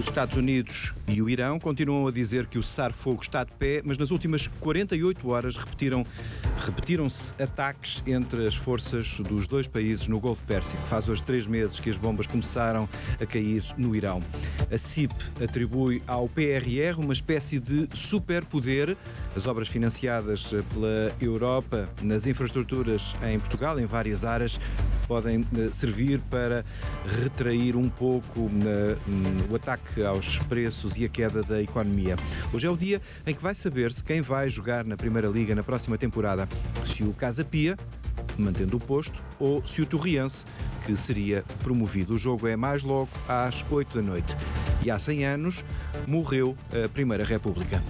Os Estados Unidos e o Irão continuam a dizer que o cessar-fogo está de pé, mas nas últimas 48 horas repetiram-se ataques entre as forças dos dois países no Golfo Pérsico. Faz hoje 3 meses que as bombas começaram a cair no Irão. A CIP atribui ao PRR uma espécie de superpoder. As obras financiadas pela Europa nas infraestruturas em Portugal, em várias áreas, podem servir para retrair um pouco o ataque aos preços e a queda da economia. Hoje é o dia em que vai saber-se quem vai jogar na Primeira Liga na próxima temporada. Se o Casa Pia, mantendo o posto, ou se o Torriense, que seria promovido. O jogo é mais logo às 8 da noite. E há 100 anos morreu a Primeira República.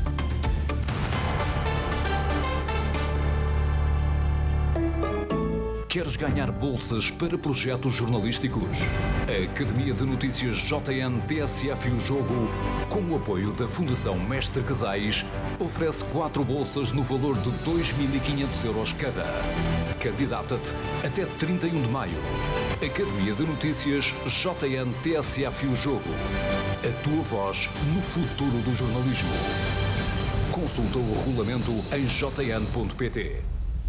Queres ganhar bolsas para projetos jornalísticos? A Academia de Notícias JN TSF e o Jogo, com o apoio da Fundação Mestre Casais, oferece 4 bolsas no valor de 2.500 euros cada. Candidata-te até 31 de maio. Academia de Notícias JN TSF e o Jogo. A tua voz no futuro do jornalismo. Consulta o regulamento em jn.pt.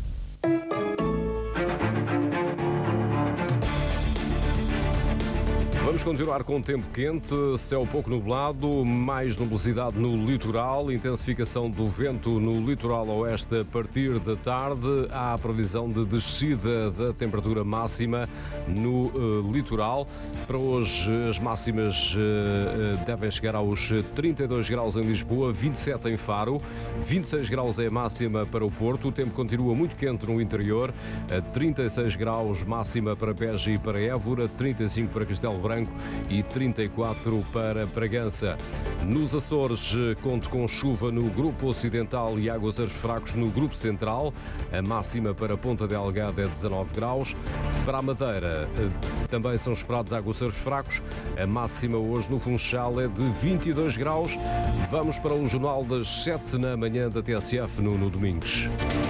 Vamos continuar com o tempo quente, céu pouco nublado, mais nubosidade no litoral, intensificação do vento no litoral oeste a partir da tarde. Há a previsão de descida da temperatura máxima no litoral. Para hoje as máximas devem chegar aos 32 graus em Lisboa, 27 em Faro, 26 graus é a máxima para o Porto. O tempo continua muito quente no interior, 36 graus máxima para Beja e para Évora, 35 para Castelo Branco e 34 para Bragança. Nos Açores, conto com chuva no grupo ocidental e aguaceiros fracos no grupo central. A máxima para Ponta Delgada é 19 graus. Para a Madeira, também são esperados aguaceiros fracos. A máxima hoje no Funchal é de 22 graus. Vamos para o Jornal das 7 na manhã da TSF no Domingos.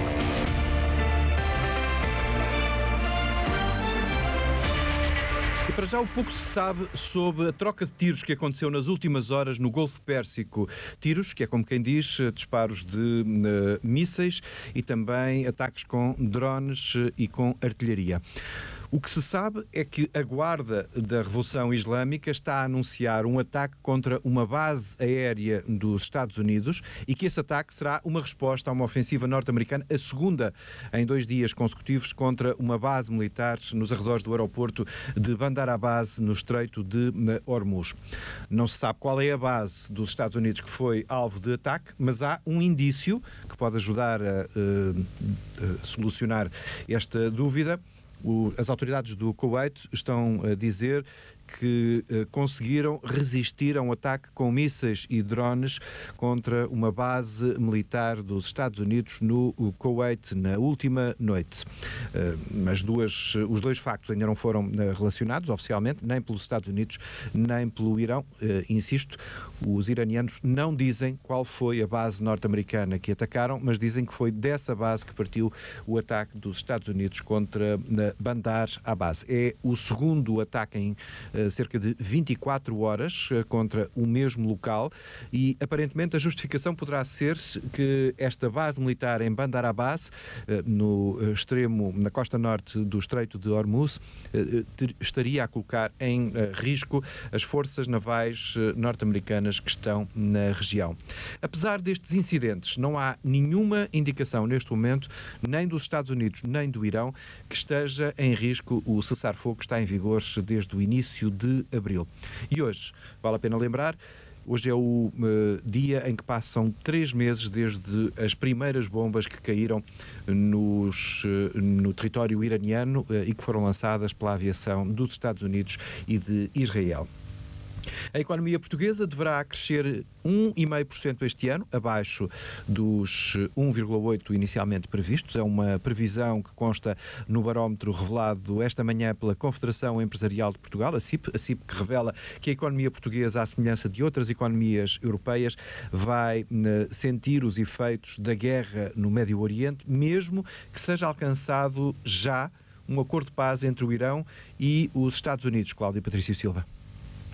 Para já, o pouco se sabe sobre a troca de tiros que aconteceu nas últimas horas no Golfo Pérsico. Tiros, que é como quem diz, disparos de mísseis e também ataques com drones e com artilharia. O que se sabe é que a Guarda da Revolução Islâmica está a anunciar um ataque contra uma base aérea dos Estados Unidos e que esse ataque será uma resposta a uma ofensiva norte-americana, a segunda em 2 dias consecutivos, contra uma base militar nos arredores do aeroporto de Bandar Abbas, no Estreito de Hormuz. Não se sabe qual é a base dos Estados Unidos que foi alvo de ataque, mas há um indício que pode ajudar a solucionar esta dúvida. As autoridades do Kuwait estão a dizer que conseguiram resistir a um ataque com mísseis e drones contra uma base militar dos Estados Unidos no Kuwait na última noite. Mas os 2 factos ainda não foram relacionados oficialmente, nem pelos Estados Unidos, nem pelo Irão. Insisto, os iranianos não dizem qual foi a base norte-americana que atacaram, mas dizem que foi dessa base que partiu o ataque dos Estados Unidos contra Bandar Abbas. É o segundo ataque em cerca de 24 horas contra o mesmo local e aparentemente a justificação poderá ser que esta base militar em Bandar Abbas, no extremo, na costa norte do Estreito de Hormuz, estaria a colocar em risco as forças navais norte-americanas que estão na região. Apesar destes incidentes, não há nenhuma indicação neste momento, nem dos Estados Unidos nem do Irão, que esteja em risco o cessar-fogo que está em vigor desde o início de abril. E hoje, vale a pena lembrar, hoje é o dia em que passam 3 meses desde as primeiras bombas que caíram no território iraniano e que foram lançadas pela aviação dos Estados Unidos e de Israel. A economia portuguesa deverá crescer 1,5% este ano, abaixo dos 1,8% inicialmente previstos. É uma previsão que consta no barómetro revelado esta manhã pela Confederação Empresarial de Portugal, a CIP que revela que a economia portuguesa, à semelhança de outras economias europeias, vai sentir os efeitos da guerra no Médio Oriente, mesmo que seja alcançado já um acordo de paz entre o Irão e os Estados Unidos. Cláudia Patrício Silva.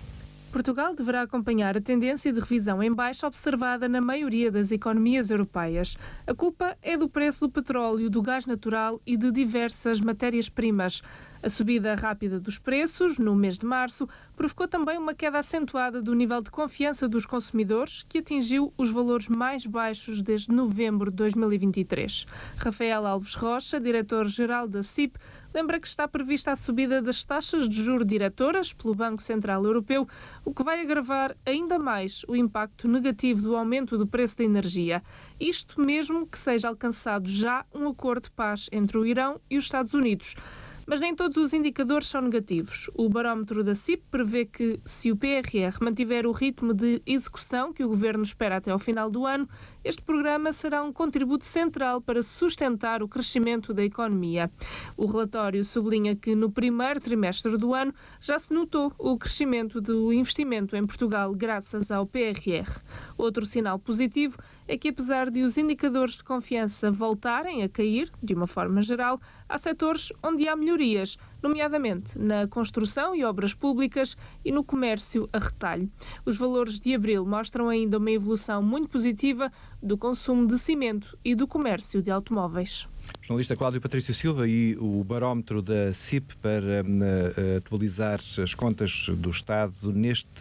Portugal deverá acompanhar a tendência de revisão em baixa observada na maioria das economias europeias. A culpa é do preço do petróleo, do gás natural e de diversas matérias-primas. A subida rápida dos preços, no mês de março, provocou também uma queda acentuada do nível de confiança dos consumidores, que atingiu os valores mais baixos desde novembro de 2023. Rafael Alves Rocha, diretor-geral da CIP, lembra que está prevista a subida das taxas de juros diretoras pelo Banco Central Europeu, o que vai agravar ainda mais o impacto negativo do aumento do preço da energia. Isto mesmo que seja alcançado já um acordo de paz entre o Irão e os Estados Unidos. Mas nem todos os indicadores são negativos. O barómetro da CIP prevê que, se o PRR mantiver o ritmo de execução que o Governo espera até ao final do ano, este programa será um contributo central para sustentar o crescimento da economia. O relatório sublinha que, no primeiro trimestre do ano, já se notou o crescimento do investimento em Portugal graças ao PRR. Outro sinal positivo é que, apesar de os indicadores de confiança voltarem a cair, de uma forma geral, há setores onde há melhorias, nomeadamente na construção e obras públicas e no comércio a retalho. Os valores de abril mostram ainda uma evolução muito positiva do consumo de cimento e do comércio de automóveis. O jornalista Cláudio Patrício Silva e o barómetro da CIP para atualizar as contas do Estado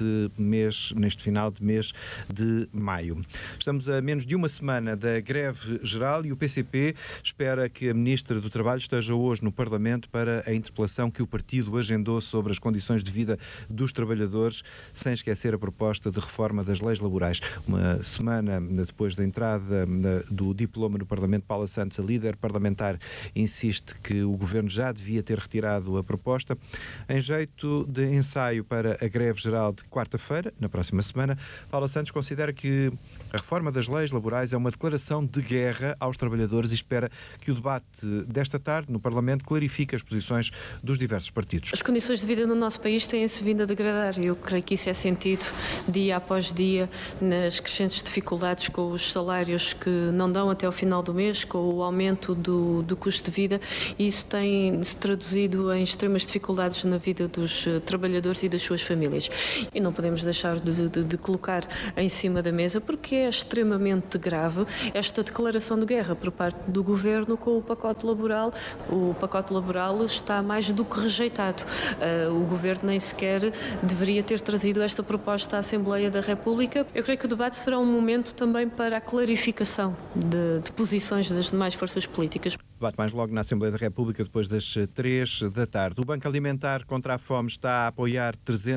neste final de mês de maio. Estamos a menos de uma semana da greve geral e o PCP espera que a Ministra do Trabalho esteja hoje no Parlamento para a interpelação que o partido agendou sobre as condições de vida dos trabalhadores, sem esquecer a proposta de reforma das leis laborais. Uma semana depois da entrada do diploma no Parlamento, Paula Santos, a líder parlamentar, insiste que o Governo já devia ter retirado a proposta. Em jeito de ensaio para a greve geral de quarta-feira, na próxima semana, Paula Santos considera que a reforma das leis laborais é uma declaração de guerra aos trabalhadores e espera que o debate desta tarde no Parlamento clarifique as posições dos diversos partidos. As condições de vida no nosso país têm-se vindo a degradar e eu creio que isso é sentido dia após dia nas crescentes dificuldades com os salários que não dão até ao final do mês, com o aumento do custo de vida, e isso tem-se traduzido em extremas dificuldades na vida dos trabalhadores e das suas famílias. E não podemos deixar de colocar em cima da mesa, porque é extremamente grave esta declaração de guerra por parte do Governo com o pacote laboral. O pacote laboral está mais do que rejeitado. O Governo nem sequer deveria ter trazido esta proposta à Assembleia da República. Eu creio que o debate será um momento também para a clarificação de posições das demais forças políticas. Debate mais logo na Assembleia da República, depois das 3 da tarde. O Banco Alimentar contra a Fome está a apoiar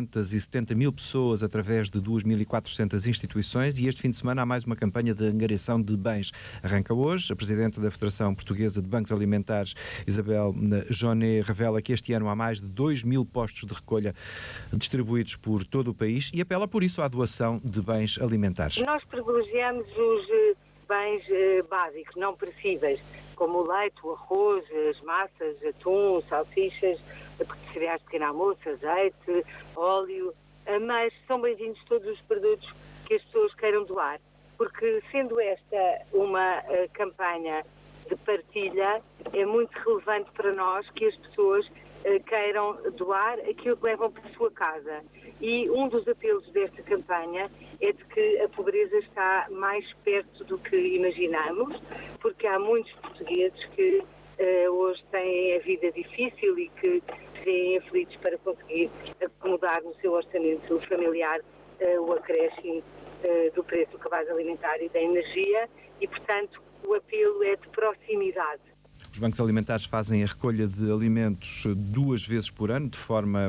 370 mil pessoas através de 2.400 instituições e este fim de semana há mais uma campanha de angariação de bens. Arranca hoje. A Presidente da Federação Portuguesa de Bancos Alimentares, Isabel Joné, revela que este ano há mais de 2.000 postos de recolha distribuídos por todo o país e apela por isso à doação de bens alimentares. Nós privilegiamos os bens básicos, não perecíveis, como o leite, o arroz, as massas, atum, salsichas, cereais de pequeno almoço, azeite, óleo, mas são bem-vindos todos os produtos que as pessoas queiram doar, porque sendo esta uma campanha de partilha, é muito relevante para nós que as pessoas queiram doar aquilo que levam para a sua casa. E um dos apelos desta campanha é de que a pobreza está mais perto do que imaginamos, porque há muitos portugueses que hoje têm a vida difícil e que se veem aflitos para conseguir acomodar no seu orçamento familiar o acréscimo do preço do cabaz alimentar e da energia e, portanto, o apelo é de proximidade. Os bancos alimentares fazem a recolha de alimentos 2 vezes por ano, de forma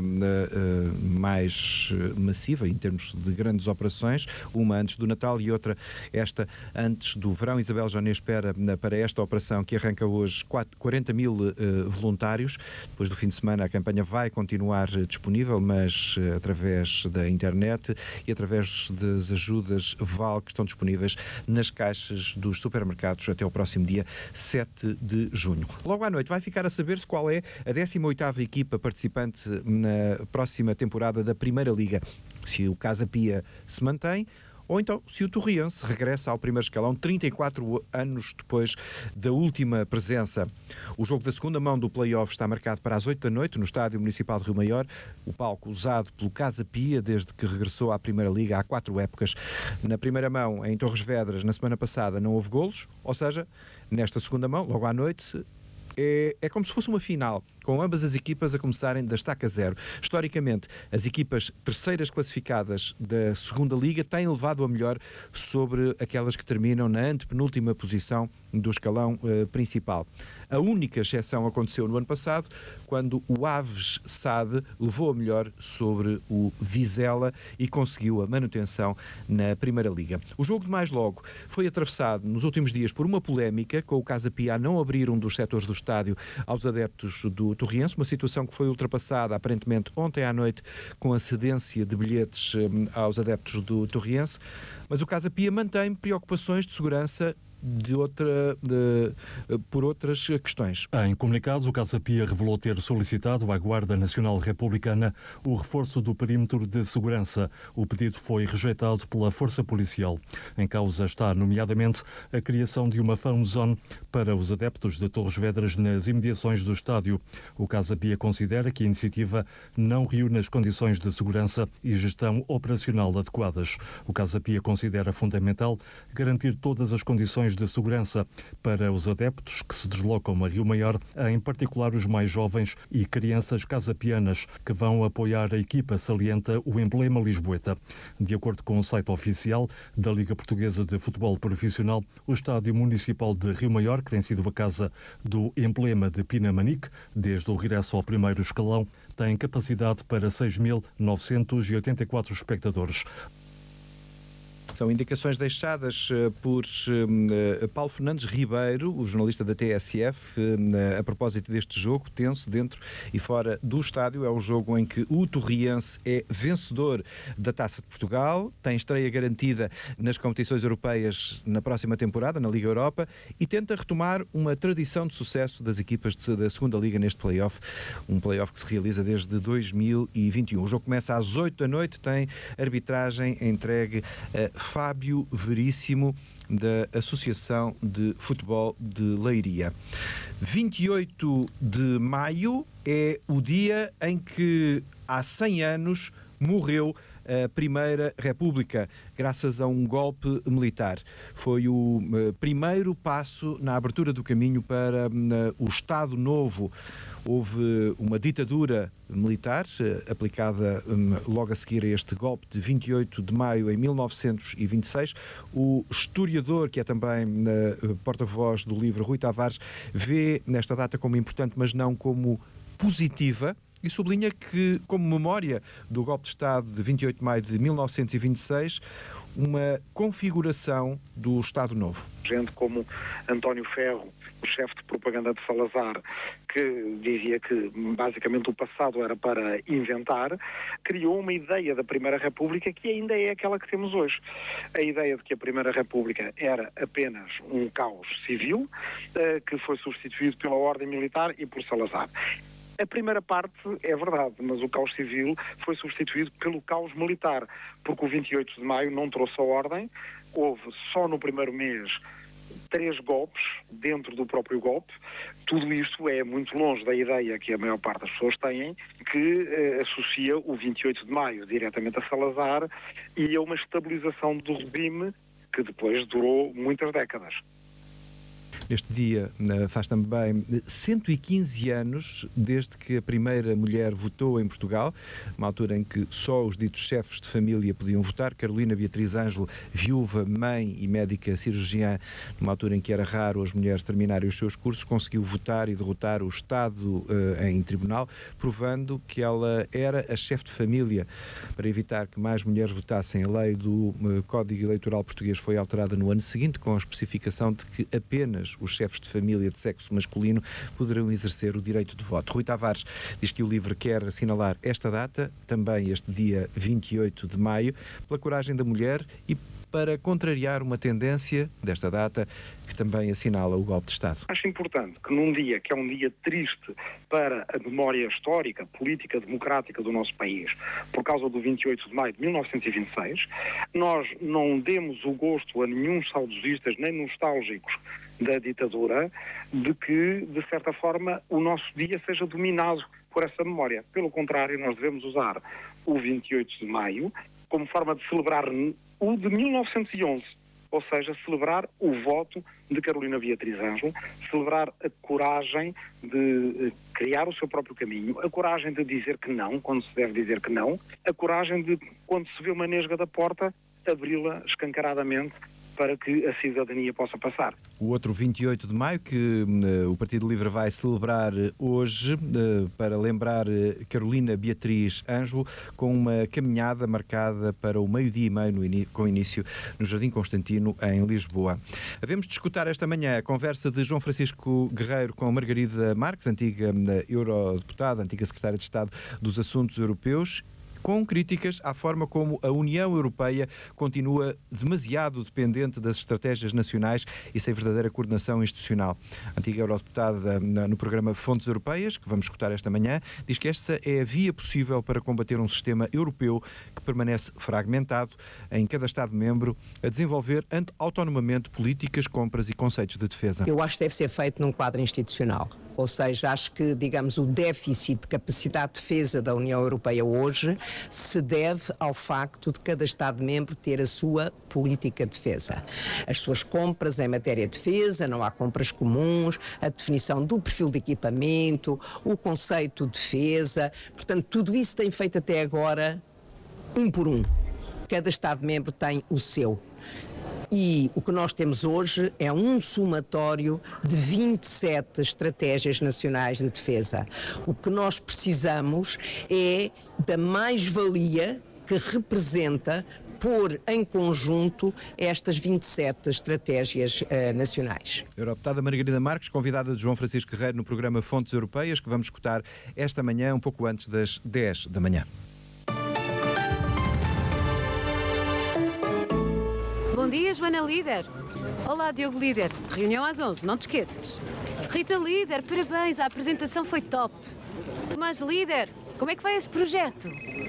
mais massiva, em termos de grandes operações, uma antes do Natal e outra esta antes do verão. Isabel Joné espera para esta operação, que arranca hoje, 40 mil voluntários. Depois do fim de semana a campanha vai continuar disponível, mas através da internet e através das ajudas VAL que estão disponíveis nas caixas dos supermercados até ao próximo dia 7 de junho. Logo à noite vai ficar a saber-se qual é a 18ª equipa participante na próxima temporada da Primeira Liga. Se o Casa Pia se mantém ou então se o Torriense regressa ao primeiro escalão 34 anos depois da última presença. O jogo da segunda mão do play-off está marcado para as 8 da noite no Estádio Municipal de Rio Maior, o palco usado pelo Casa Pia desde que regressou à Primeira Liga há 4 épocas. Na primeira mão, em Torres Vedras, na semana passada, não houve golos, ou seja, nesta segunda mão, logo à noite, é como se fosse uma final, com ambas as equipas a começarem da estaca zero. Historicamente, as equipas terceiras classificadas da segunda liga têm levado a melhor sobre aquelas que terminam na antepenúltima posição do escalão principal. A única exceção aconteceu no ano passado, quando o Aves SAD levou a melhor sobre o Vizela e conseguiu a manutenção na Primeira Liga. O jogo de mais logo foi atravessado nos últimos dias por uma polémica, com o Casa Pia a não abrir um dos setores do estádio aos adeptos do Torriense, uma situação que foi ultrapassada aparentemente ontem à noite com a cedência de bilhetes aos adeptos do Torriense, mas o Casa Pia mantém preocupações de segurança por outras questões. Em comunicados, o Casa Pia revelou ter solicitado à Guarda Nacional Republicana o reforço do perímetro de segurança. O pedido foi rejeitado pela Força Policial. Em causa está, nomeadamente, a criação de uma fan zone para os adeptos de Torres Vedras nas imediações do estádio. O Casa Pia considera que a iniciativa não reúne as condições de segurança e gestão operacional adequadas. O Casa Pia considera fundamental garantir todas as condições de segurança para os adeptos que se deslocam a Rio Maior, em particular os mais jovens e crianças casapianas que vão apoiar a equipa, salienta o emblema lisboeta. De acordo com o site oficial da Liga Portuguesa de Futebol Profissional, o Estádio Municipal de Rio Maior, que tem sido a casa do emblema de Pinamanique desde o regresso ao primeiro escalão, tem capacidade para 6.984 espectadores. São indicações deixadas por Paulo Fernandes Ribeiro, o jornalista da TSF, a propósito deste jogo tenso dentro e fora do estádio. É o jogo em que o Torriense é vencedor da Taça de Portugal, tem estreia garantida nas competições europeias na próxima temporada, na Liga Europa, e tenta retomar uma tradição de sucesso das equipas da segunda Liga neste play-off, um play-off que se realiza desde 2021. O jogo começa às 8 da noite, tem arbitragem entregue a Fábio Veríssimo, da Associação de Futebol de Leiria. 28 de maio é o dia em que há 100 anos morreu a Primeira República, graças a um golpe militar. Foi o primeiro passo na abertura do caminho para o Estado Novo. Houve uma ditadura militar aplicada logo a seguir a este golpe de 28 de maio em 1926. O historiador, que é também porta-voz do livro, Rui Tavares, vê nesta data como importante, mas não como positiva, e sublinha que, como memória do golpe de Estado de 28 de maio de 1926, uma configuração do Estado Novo. Gente como António Ferro, o chefe de propaganda de Salazar, que dizia que basicamente o passado era para inventar, criou uma ideia da Primeira República que ainda é aquela que temos hoje. A ideia de que a Primeira República era apenas um caos civil, que foi substituído pela ordem militar e por Salazar. A primeira parte é verdade, mas o caos civil foi substituído pelo caos militar, porque o 28 de maio não trouxe a ordem, houve só no primeiro mês 3 golpes dentro do próprio golpe. Tudo isto é muito longe da ideia que a maior parte das pessoas têm, que associa o 28 de maio diretamente a Salazar e a uma estabilização do regime que depois durou muitas décadas. Neste dia faz também 115 anos desde que a primeira mulher votou em Portugal, uma altura em que só os ditos chefes de família podiam votar. Carolina Beatriz Ângelo, viúva, mãe e médica cirurgiã, numa altura em que era raro as mulheres terminarem os seus cursos, conseguiu votar e derrotar o Estado em tribunal, provando que ela era a chefe de família. Para evitar que mais mulheres votassem, a lei do Código Eleitoral Português foi alterada no ano seguinte, com a especificação de que apenas apenas os chefes de família de sexo masculino poderão exercer o direito de voto. Rui Tavares diz que o LIVRE quer assinalar esta data, também este dia 28 de maio, pela coragem da mulher e para contrariar uma tendência desta data que também assinala o golpe de Estado. Acho importante que num dia que é um dia triste para a memória histórica, política, democrática do nosso país, por causa do 28 de maio de 1926, nós não demos o gosto a nenhum saudosistas nem nostálgicos da ditadura de que, de certa forma, o nosso dia seja dominado por essa memória. Pelo contrário, nós devemos usar o 28 de maio como forma de celebrar o de 1911, ou seja, celebrar o voto de Carolina Beatriz Ângelo, celebrar a coragem de criar o seu próprio caminho, a coragem de dizer que não, quando se deve dizer que não, a coragem de, quando se vê uma nesga da porta, abri-la escancaradamente para que a cidadania possa passar. O outro 28 de maio, que o Partido Livre vai celebrar hoje, para lembrar Carolina Beatriz Ângelo, com uma caminhada marcada para o meio-dia e meio, com início no Jardim Constantino, em Lisboa. Havemos de escutar esta manhã a conversa de João Francisco Guerreiro com Margarida Marques, antiga eurodeputada, antiga secretária de Estado dos Assuntos Europeus, com críticas à forma como a União Europeia continua demasiado dependente das estratégias nacionais e sem verdadeira coordenação institucional. A antiga eurodeputada no programa Fontes Europeias, que vamos escutar esta manhã, diz que esta é a via possível para combater um sistema europeu que permanece fragmentado em cada Estado-membro a desenvolver autonomamente políticas, compras e conceitos de defesa. Eu acho que deve ser feito num quadro institucional. Ou seja, acho que, digamos, o déficit de capacidade de defesa da União Europeia hoje se deve ao facto de cada Estado-membro ter a sua política de defesa. As suas compras em matéria de defesa, não há compras comuns, a definição do perfil de equipamento, o conceito de defesa. Portanto, tudo isso tem feito até agora um por um. Cada Estado-membro tem o seu. E o que nós temos hoje é um somatório de 27 estratégias nacionais de defesa. O que nós precisamos é da mais-valia que representa pôr em conjunto estas 27 estratégias nacionais. Eurodeputada Margarida Marques, convidada de João Francisco Guerreiro no programa Fontes Europeias, que vamos escutar esta manhã, um pouco antes das 10 da manhã. Bom dia, Joana Líder. Olá, Diogo Líder. Reunião às 11, não te esqueças. Rita Líder, parabéns, a apresentação foi top. Tomás Líder, como é que vai esse projeto?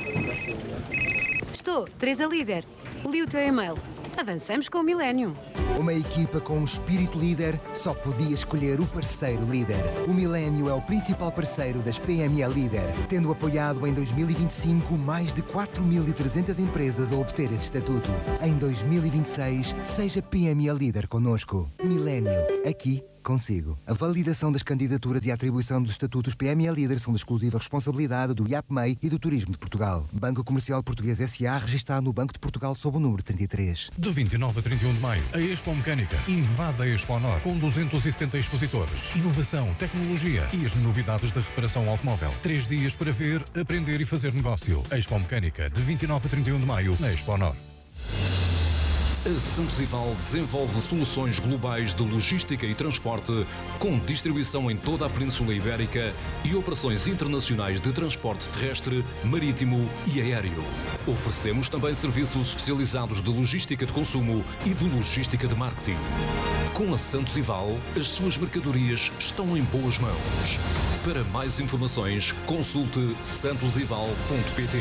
Estou, Teresa Líder. Li o teu e-mail. Avançamos com o Millennium. Uma equipa com um espírito líder só podia escolher o parceiro líder. O Millennium é o principal parceiro das PME Líder, tendo apoiado em 2025 mais de 4.300 empresas a obter esse estatuto. Em 2026, seja PME Líder connosco. Millennium, aqui consigo. A validação das candidaturas e a atribuição dos estatutos PME Líder são de exclusiva responsabilidade do IAPMEI e do Turismo de Portugal. Banco Comercial Português S.A. registado no Banco de Portugal sob o número 33. De 29 a 31 de maio, a Expo Mecânica invade a Expo Nor com 270 expositores, inovação, tecnologia e as novidades da reparação automóvel. 3 dias para ver, aprender e fazer negócio. Expo Mecânica, de 29 a 31 de maio, na Expo Nor. A Santos Ival desenvolve soluções globais de logística e transporte com distribuição em toda a Península Ibérica e operações internacionais de transporte terrestre, marítimo e aéreo. Oferecemos também serviços especializados de logística de consumo e de logística de marketing. Com a Santos Ival, as suas mercadorias estão em boas mãos. Para mais informações, consulte santosival.pt.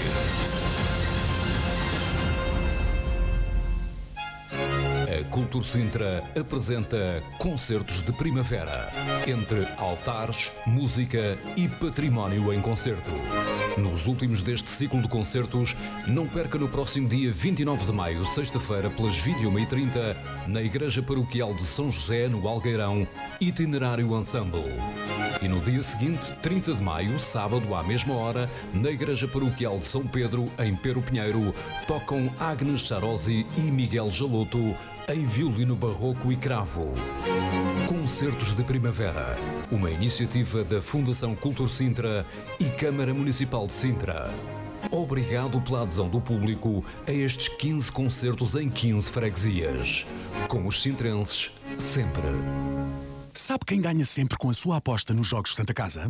A Cultura Sintra apresenta Concertos de Primavera, entre altares, música e património em concerto. Nos últimos deste ciclo de concertos, não perca no próximo dia 29 de maio, sexta-feira, pelas 21h30, na Igreja Paroquial de São José, no Algueirão, Itinerário Ensemble. E no dia seguinte, 30 de maio, sábado, à mesma hora, na Igreja Paroquial de São Pedro, em Pero Pinheiro, tocam Agnes Charosi e Miguel Jaloto em violino barroco e cravo. Concertos de Primavera, uma iniciativa da Fundação Cultura Sintra e Câmara Municipal de Sintra. Obrigado pela adesão do público a estes 15 concertos em 15 freguesias. Com os sintrenses, sempre. Sabe quem ganha sempre com a sua aposta nos Jogos Santa Casa?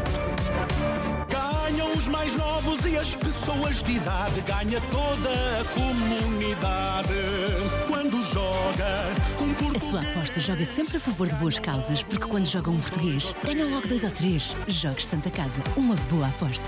Ganham os mais novos e as pessoas de idade. Ganha toda a comunidade. Quando joga um português... A sua aposta joga sempre a favor de boas causas, porque quando joga um português, ganha logo 2 ou 3. Jogos Santa Casa, uma boa aposta.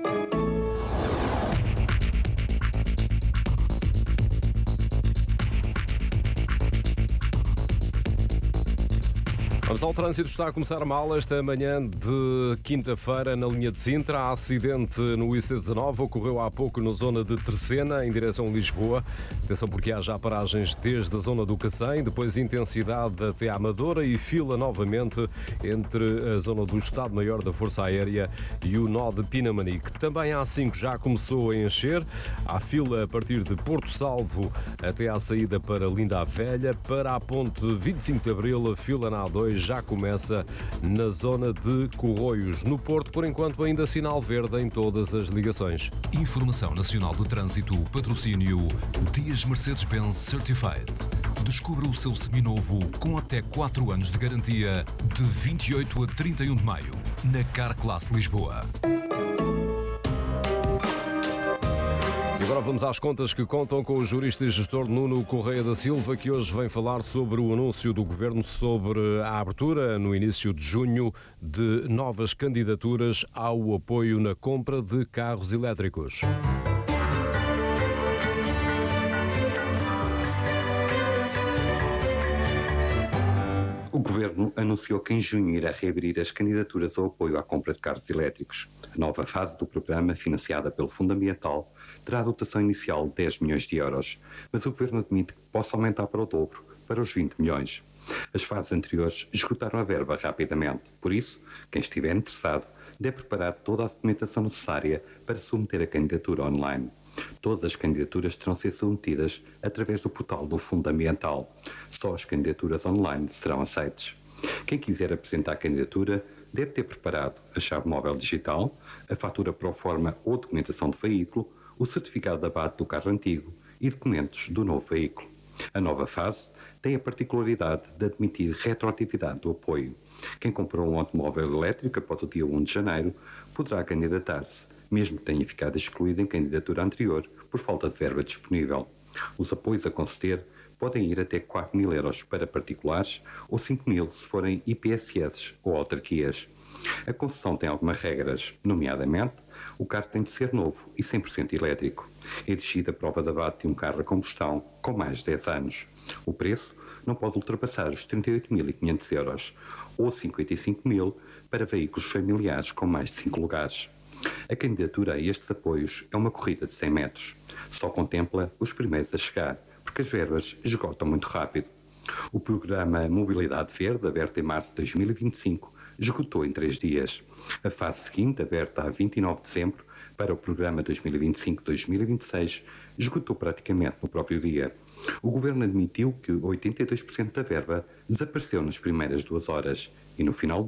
Vamos ao trânsito, está a começar mal esta manhã de quinta-feira na linha de Sintra. Há acidente no IC19, ocorreu há pouco na zona de Terceira, em direção a Lisboa. Atenção porque há já paragens desde a zona do Cacém, depois intensidade até à Amadora e fila novamente entre a zona do Estado-Maior da Força Aérea e o nó de Pinamanique. Também a A5 já começou a encher, há fila a partir de Porto Salvo até à saída para Linda a Velha. Para a ponte 25 de Abril, a fila na A2 já começa na zona de Corroios. No Porto, por enquanto, ainda sinal verde em todas as ligações. Informação Nacional de Trânsito, patrocínio Dias Mercedes-Benz Certified. Descubra o seu seminovo com até 4 anos de garantia de 28 a 31 de maio na Carclass Lisboa. Agora vamos às contas que contam com o jurista e gestor Nuno Correia da Silva, que hoje vem falar sobre o anúncio do Governo sobre a abertura, no início de junho, de novas candidaturas ao apoio na compra de carros elétricos. O Governo anunciou que em junho irá reabrir as candidaturas ao apoio à compra de carros elétricos. A nova fase do programa, financiada pelo Fundo Ambiental, terá a dotação inicial de 10 milhões de euros, mas o Governo admite que possa aumentar para o dobro, para os 20 milhões. As fases anteriores esgotaram a verba rapidamente, por isso, quem estiver interessado deve preparar toda a documentação necessária para submeter a candidatura online. Todas as candidaturas terão de ser submetidas através do portal do Fundo Ambiental. Só as candidaturas online serão aceitas. Quem quiser apresentar a candidatura deve ter preparado a chave móvel digital, a fatura proforma ou documentação de veículo, o certificado de abate do carro antigo e documentos do novo veículo. A nova fase tem a particularidade de admitir retroatividade do apoio. Quem comprou um automóvel elétrico após o dia 1 de janeiro poderá candidatar-se, mesmo que tenha ficado excluído em candidatura anterior por falta de verba disponível. Os apoios a conceder podem ir até 4 mil euros para particulares ou 5 mil se forem IPSS ou autarquias. A concessão tem algumas regras, nomeadamente, o carro tem de ser novo e 100% elétrico. É exigida a prova de abate de um carro a combustão com mais de 10 anos. O preço não pode ultrapassar os 38.500 euros ou 55 mil para veículos familiares com mais de 5 lugares. A candidatura a estes apoios é uma corrida de 100 metros. Só contempla os primeiros a chegar, porque as verbas esgotam muito rápido. O programa Mobilidade Verde, aberto em março de 2025, esgotou em 3 dias. A fase seguinte, aberta a 29 de dezembro, para o programa 2025-2026, esgotou praticamente no próprio dia. O Governo admitiu que 82% da verba desapareceu nas primeiras 2 horas e no final